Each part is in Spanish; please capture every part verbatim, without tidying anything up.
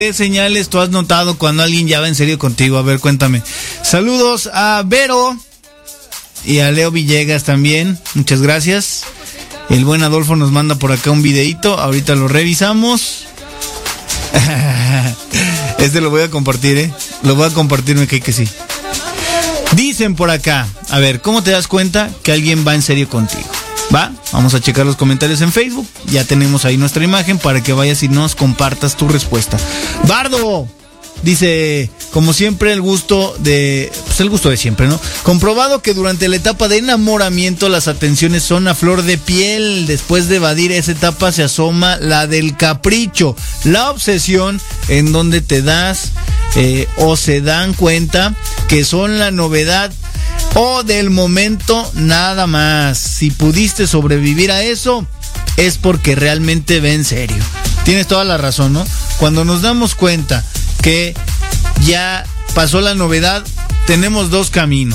¿Qué señales tú has notado cuando alguien ya va en serio contigo? A ver, cuéntame. Saludos a Vero y a Leo Villegas también. Muchas gracias. El buen Adolfo nos manda por acá un videito. Ahorita lo revisamos. Este lo voy a compartir, ¿eh? Lo voy a compartir, me cae que sí. Dicen por acá, a ver, ¿cómo te das cuenta que alguien va en serio contigo? ¿Va? Vamos a checar los comentarios en Facebook. Ya tenemos ahí nuestra imagen para que vayas y nos compartas tu respuesta. Bardo dice, como siempre, el gusto de... Pues el gusto de siempre, ¿no? Comprobado que durante la etapa de enamoramiento las atenciones son a flor de piel. Después de evadir esa etapa se asoma la del capricho, la obsesión, en donde te das eh, o se dan cuenta que son la novedad o del momento nada más. Si pudiste sobrevivir a eso, es porque realmente ve en serio. Tienes toda la razón, ¿no? Cuando nos damos cuenta que ya pasó la novedad, tenemos dos caminos.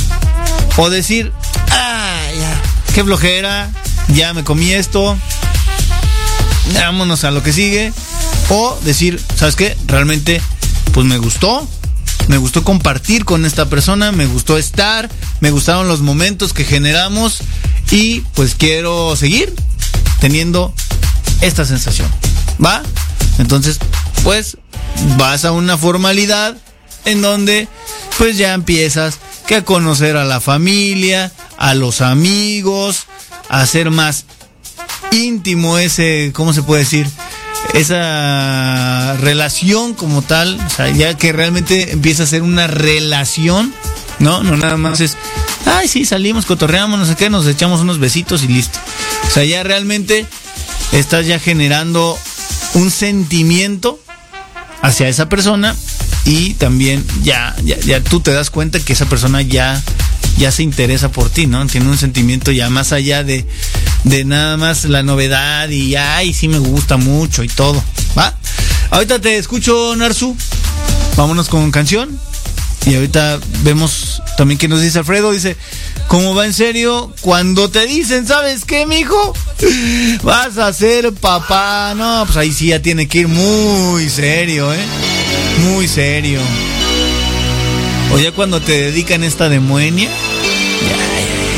O decir, ah, ya, qué flojera, ya me comí esto, vámonos a lo que sigue. O decir, ¿sabes qué? Realmente, pues me gustó. Me gustó compartir con esta persona, me gustó estar, me gustaron los momentos que generamos y pues quiero seguir teniendo esta sensación, ¿va? Entonces, pues vas a una formalidad en donde pues ya empiezas que a conocer a la familia, a los amigos, a hacer más íntimo ese, ¿cómo se puede decir? Esa relación como tal, o sea, ya que realmente empieza a ser una relación, ¿no? No nada más es, ay, sí, salimos, cotorreamos, no sé qué, nos echamos unos besitos y listo. O sea, ya realmente estás ya generando un sentimiento hacia esa persona y también ya, ya, ya tú te das cuenta que esa persona ya, ya se interesa por ti, ¿no? Tiene un sentimiento ya más allá de, de nada más la novedad y ay, sí me gusta mucho y todo, ¿va? Ahorita te escucho, Narzu. Vámonos con canción. Y ahorita vemos también qué nos dice Alfredo. Dice, ¿cómo va en serio? Cuando te dicen, ¿sabes qué, mijo? Vas a ser papá. No, pues ahí sí ya tiene que ir muy serio, ¿eh? Muy serio. O ya cuando te dedican esta demuenia, ya.